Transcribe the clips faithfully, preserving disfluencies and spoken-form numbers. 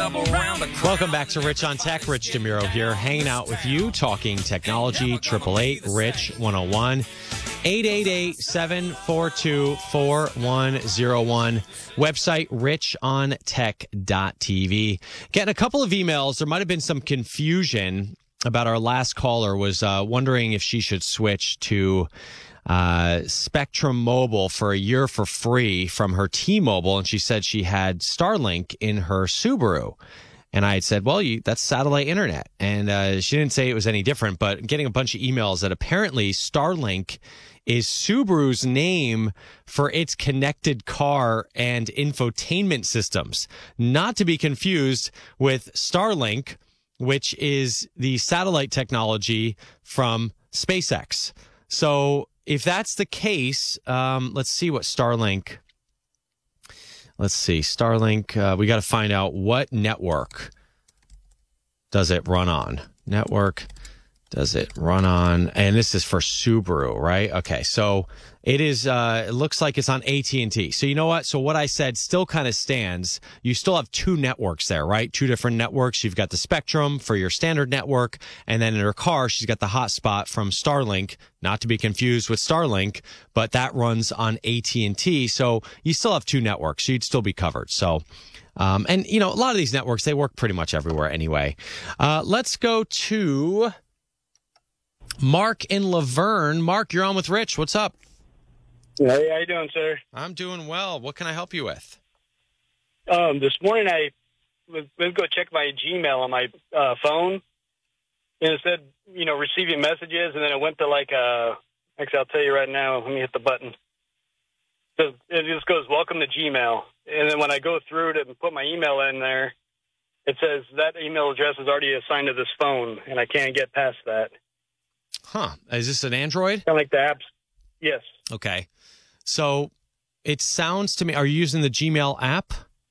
Welcome back to Rich on Tech. Rich DeMuro here, hanging out with you, talking technology. eight eight eight, Rich one oh one. eight eight eight, seven four two, four one oh one. Website, rich on tech dot t v. Getting a couple of emails. There might have been some confusion about our last caller was uh, wondering if she should switch to uh, Spectrum Mobile for a year for free from her T-Mobile, and she said she had Starlink in her Subaru. And I had said, well, you, that's satellite internet. And uh, she didn't say it was any different, but getting a bunch of emails that apparently Starlink is Subaru's name for its connected car and infotainment systems. Not to be confused with Starlink, which is the satellite technology from SpaceX. So if that's the case, um, let's see what Starlink... Let's see, Starlink, uh, we got to find out what network does it run on. Network does it run on, and this is for Subaru, right? Okay, so it is, uh, it looks like it's on A T and T. So you know what? So what I said still kind of stands. You still have two networks there, right? Two different networks. You've got the Spectrum for your standard network, and then in her car, she's got the hotspot from Starlink, not to be confused with Starlink, but that runs on A T and T. So you still have two networks, so you'd still be covered. So, um, and you know, a lot of these networks, they work pretty much everywhere anyway. Uh, let's go to Mark in Laverne. Mark, you're on with Rich. What's up? Hey, how you doing, sir? I'm doing well. What can I help you with? Um, this morning I was going to go check my Gmail on my uh, phone, and it said, you know, receiving messages, and then it went to like, uh, actually, I'll tell you right now. Let me hit the button. So it just goes, welcome to Gmail. And then when I go through it and put my email in there, it says that email address is already assigned to this phone, and I can't get past that. Huh. Is this an Android? Kind of like the apps. Yes. Okay. So it sounds to me, are you using the Gmail app?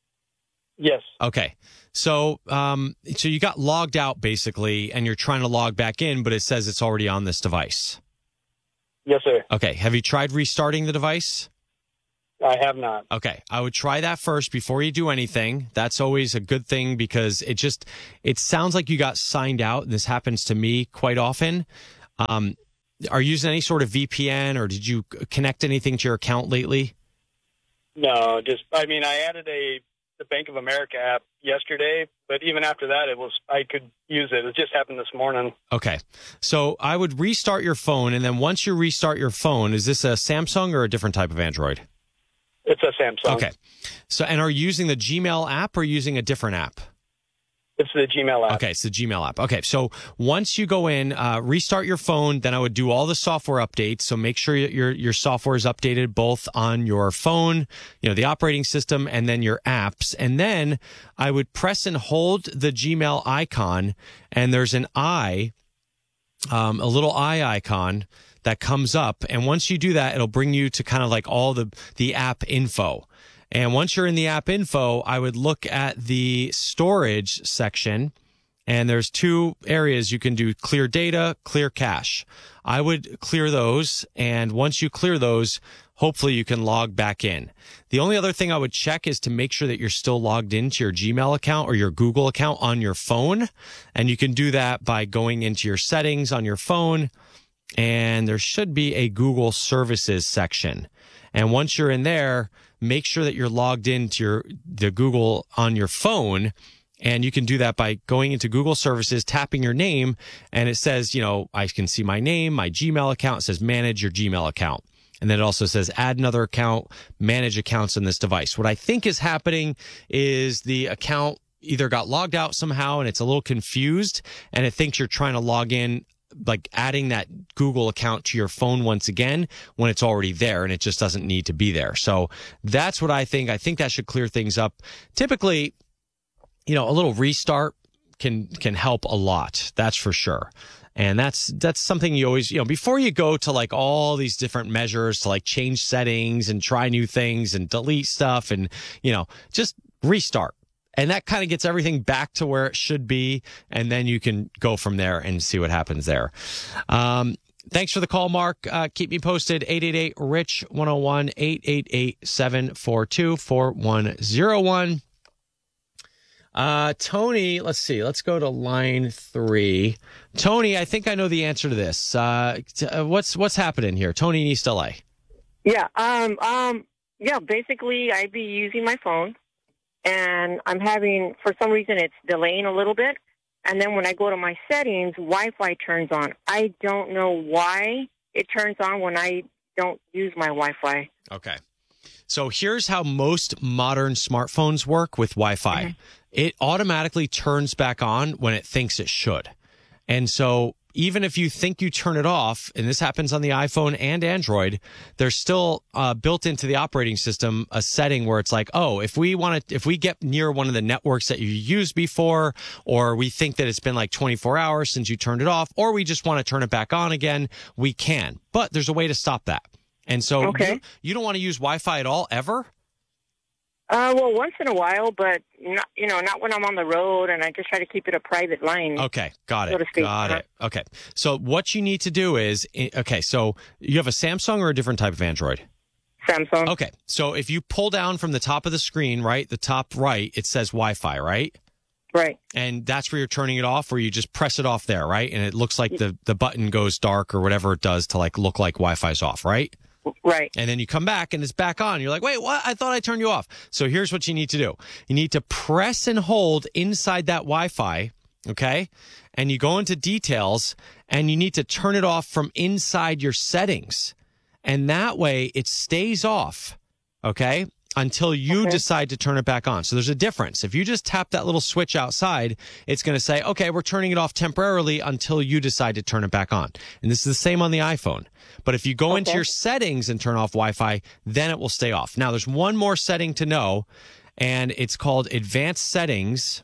Yes. Okay. So, um, so you got logged out basically, and you're trying to log back in, but it says it's already on this device. Yes, sir. Okay. Have you tried restarting the device? I have not. Okay. I would try that first before you do anything. That's always a good thing because it just, it sounds like you got signed out. This happens to me quite often. Um, are you using any sort of V P N, or did you connect anything to your account lately? No, just, I mean, I added a the Bank of America app yesterday, but even after that, it was, I could use it. It just happened this morning. Okay. So I would restart your phone, and then once you restart your phone, is this a Samsung or a different type of Android? It's a Samsung. Okay. So, and are you using the Gmail app or using a different app? It's the Gmail app. Okay, it's the Gmail app. Okay, so once you go in, uh, restart your phone, then I would do all the software updates. So make sure your your software is updated both on your phone, you know, the operating system, and then your apps. And then I would press and hold the Gmail icon, and there's an eye, um, a little eye icon that comes up. And once you do that, it'll bring you to kind of like all the the app info. And once you're in the app info, I would look at the storage section, and there's two areas you can do: clear data, clear cache. I would clear those, and once you clear those, hopefully you can log back in. The only other thing I would check is to make sure that you're still logged into your Gmail account or your Google account on your phone, and you can do that by going into your settings on your phone, and there should be a Google Services section. And once you're in there, make sure that you're logged into your the Google on your phone, and you can do that by going into Google Services, tapping your name, and it says, you know, I can see my name, my Gmail account. It says manage your Gmail account. And then it also says add another account, manage accounts on this device. What I think is happening is the account either got logged out somehow and it's a little confused, and it thinks you're trying to log in, like adding that Google account to your phone once again when it's already there and it just doesn't need to be there. So that's what I think. I think that should clear things up. Typically, you know, a little restart can can help a lot. That's for sure. And that's that's something you always, you know, before you go to like all these different measures to like change settings and try new things and delete stuff and, you know, just restart. And that kind of gets everything back to where it should be. And then you can go from there and see what happens there. Um, thanks for the call, Mark. Uh, keep me posted. eight eight eight, R I C H one oh one, eight eight eight, seven four two, four one oh one. Uh, Tony, let's see. Let's go to line three. Tony, I think I know the answer to this. Uh, t- uh, what's what's happening here? Tony in East L A. Yeah. Um. Um. Yeah. Basically, I'd be using my phone, and I'm having, for some reason, it's delaying a little bit. And then when I go to my settings, Wi-Fi turns on. I don't know why it turns on when I don't use my Wi-Fi. Okay. So here's how most modern smartphones work with Wi-Fi. Mm-hmm. It automatically turns back on when it thinks it should. And so even if you think you turn it off, and this happens on the iPhone and Android, there's still uh, built into the operating system a setting where it's like, oh, if we want to, if we get near one of the networks that you used before, or we think that it's been like twenty-four hours since you turned it off, or we just want to turn it back on again, we can. But there's a way to stop that. And so okay. you, you don't want to use Wi-Fi at all, ever? Uh, well, once in a while, but not, you know, not when I'm on the road, and I just try to keep it a private line. Okay, got so it. to speak. Got uh-huh. it. Okay, so what you need to do is, okay, so you have a Samsung or a different type of Android? Samsung. Okay, so if you pull down from the top of the screen, right, the top right, it says Wi-Fi, right? Right. And that's where you're turning it off, where you just press it off there, right? And it looks like the, the button goes dark or whatever it does to like look like Wi-Fi's off, right? Right. And then you come back and it's back on. You're like, wait, what? I thought I turned you off. So here's what you need to do. You need to press and hold inside that Wi-Fi, okay? And you go into details and you need to turn it off from inside your settings. And that way it stays off, okay? Until you okay. decide to turn it back on. So there's a difference. If you just tap that little switch outside, it's going to say, okay, we're turning it off temporarily until you decide to turn it back on. And this is the same on the iPhone. But if you go okay. into your settings and turn off Wi-Fi, then it will stay off. Now, there's one more setting to know, and it's called Advanced Settings.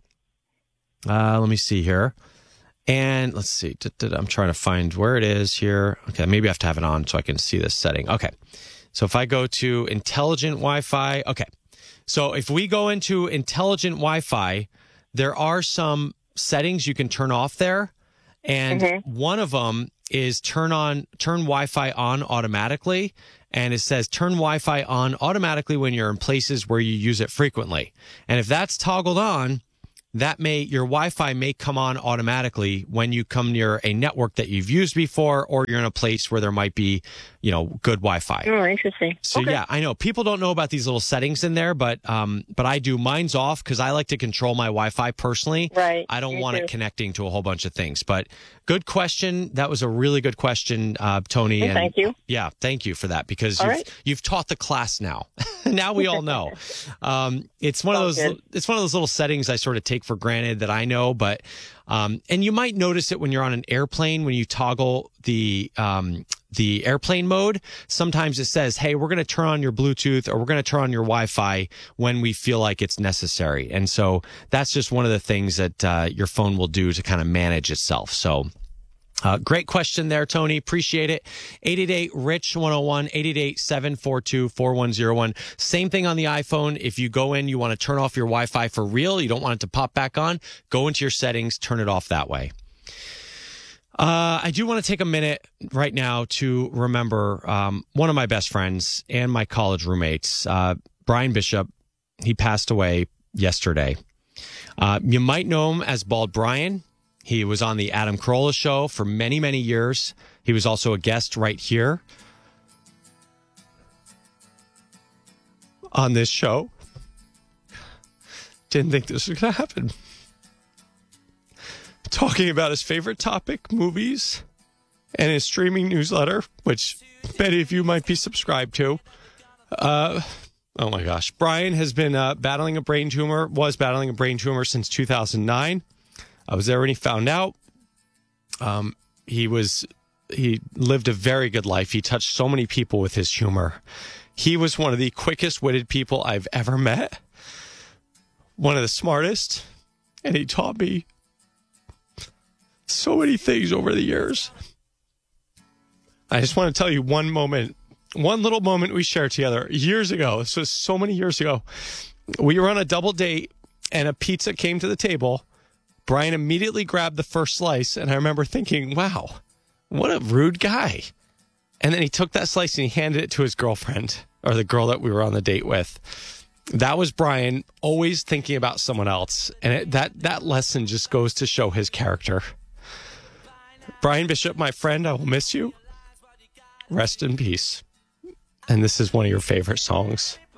Uh, let me see here. And let's see. I'm trying to find where it is here. Okay, maybe I have to have it on so I can see this setting. Okay. So if I go to intelligent Wi-Fi, okay. So if we go into intelligent Wi-Fi, there are some settings you can turn off there. And mm-hmm. one of them is turn on, turn Wi-Fi on automatically. And it says turn Wi-Fi on automatically when you're in places where you use it frequently. And if that's toggled on, that may, your Wi-Fi may come on automatically when you come near a network that you've used before, or you're in a place where there might be, you know, good Wi-Fi. Oh, interesting. So okay. yeah, I know people don't know about these little settings in there, but um, but I do. Mine's off because I like to control my Wi-Fi personally. Right. I don't Me want too. it connecting to a whole bunch of things. But good question. That was a really good question, uh, Tony. Well, and thank you. Yeah, thank you for that because all you've right. you've taught the class now. Now we all know. Um, it's one of those. Good. It's one of those little settings I sort of take for granted that I know, but um, and you might notice it when you're on an airplane when you toggle the um, the airplane mode. Sometimes it says, "Hey, we're going to turn on your Bluetooth or we're going to turn on your Wi-Fi when we feel like it's necessary." And so that's just one of the things that uh, your phone will do to kind of manage itself. So. Uh, great question there, Tony. Appreciate it. eight eight eight, R I C H, one oh one, eight eight eight, seven four two, four one oh one. Same thing on the iPhone. If you go in, you want to turn off your Wi-Fi for real, you don't want it to pop back on, go into your settings, turn it off that way. Uh, I do want to take a minute right now to remember um, one of my best friends and my college roommates, uh, Brian Bishop. He passed away yesterday. Uh, you might know him as Bald Brian. He was on the Adam Carolla show for many, many years. He was also a guest right here on this show. Didn't think this was going to happen. Talking about his favorite topic, movies, and his streaming newsletter, which many of you might be subscribed to. Uh, oh my gosh. Brian has been uh, battling a brain tumor, was battling a brain tumor since two thousand nine. I was there when he found out. Um, he was, he lived a very good life. He touched so many people with his humor. He was one of the quickest witted people I've ever met. One of the smartest. And he taught me so many things over the years. I just want to tell you one moment, one little moment we shared together years ago. This was so many years ago. We were on a double date and a pizza came to the table. Brian immediately grabbed the first slice, and I remember thinking, wow, what a rude guy. And then he took that slice and he handed it to his girlfriend, or the girl that we were on the date with. That was Brian always thinking about someone else. And it, that, that lesson just goes to show his character. Brian Bishop, my friend, I will miss you. Rest in peace. And this is one of your favorite songs.